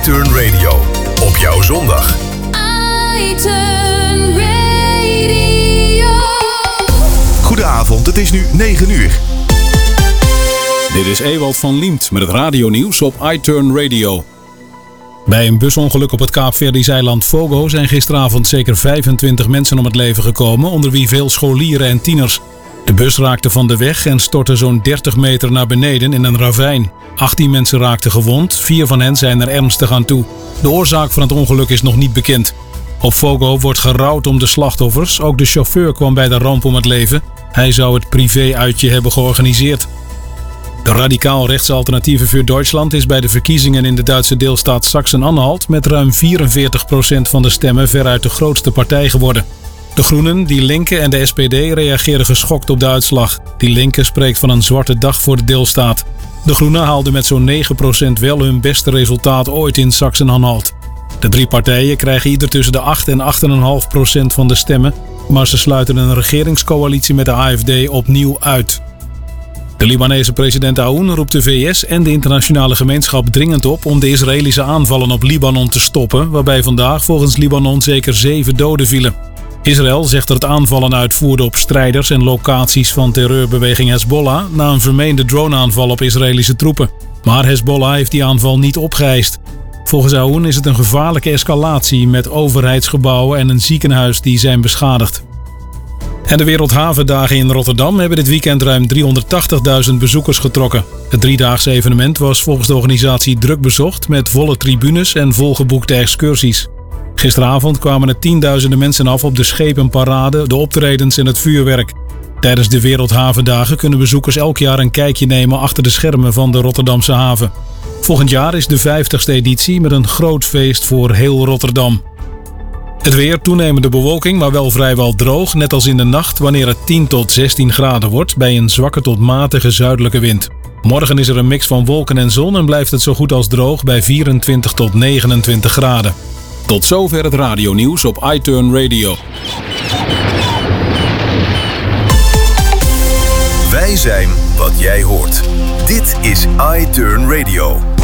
iTurn Radio. Op jouw zondag. iTurn Radio. Goedenavond, het is nu 9 uur. Dit is Ewald van Liemt met het radionieuws op iTurn Radio. Bij een busongeluk op het Kaapverdisch eiland Fogo zijn gisteravond zeker 25 mensen om het leven gekomen, onder wie veel scholieren en tieners. De bus raakte van de weg en stortte zo'n 30 meter naar beneden in een ravijn. 18 mensen raakten gewond, 4 van hen zijn er ernstig aan toe. De oorzaak van het ongeluk is nog niet bekend. Op Fogo wordt gerouwd om de slachtoffers. Ook de chauffeur kwam bij de ramp om het leven. Hij zou het privé-uitje hebben georganiseerd. De radicaal rechtsalternatieve voor Duitsland is bij de verkiezingen in de Duitse deelstaat Sachsen-Anhalt met ruim 44% van de stemmen veruit de grootste partij geworden. De Groenen, Die Linke en de SPD reageren geschokt op de uitslag. Die Linke spreekt van een zwarte dag voor de deelstaat. De Groenen haalden met zo'n 9% wel hun beste resultaat ooit in Sachsen-Anhalt. De 3 partijen krijgen ieder tussen de 8 en 8,5% van de stemmen, maar ze sluiten een regeringscoalitie met de AfD opnieuw uit. De Libanese president Aoun roept de VS en de internationale gemeenschap dringend op om de Israëlische aanvallen op Libanon te stoppen, waarbij vandaag volgens Libanon zeker 7 doden vielen. Israël zegt dat het aanvallen uitvoerde op strijders en locaties van terreurbeweging Hezbollah na een vermeende droneaanval op Israëlische troepen. Maar Hezbollah heeft die aanval niet opgeëist. Volgens Aoun is het een gevaarlijke escalatie met overheidsgebouwen en een ziekenhuis die zijn beschadigd. En de Wereldhavendagen in Rotterdam hebben dit weekend ruim 380.000 bezoekers getrokken. Het 3-daagse evenement was volgens de organisatie druk bezocht met volle tribunes en volgeboekte excursies. Gisteravond kwamen er tienduizenden mensen af op de schepenparade, de optredens en het vuurwerk. Tijdens de Wereldhavendagen kunnen bezoekers elk jaar een kijkje nemen achter de schermen van de Rotterdamse haven. Volgend jaar is de 50ste editie met een groot feest voor heel Rotterdam. Het weer, toenemende bewolking, maar wel vrijwel droog, net als in de nacht wanneer het 10 tot 16 graden wordt bij een zwakke tot matige zuidelijke wind. Morgen is er een mix van wolken en zon en blijft het zo goed als droog bij 24 tot 29 graden. Tot zover het radionieuws op iTurn Radio. Wij zijn wat jij hoort. Dit is iTurn Radio.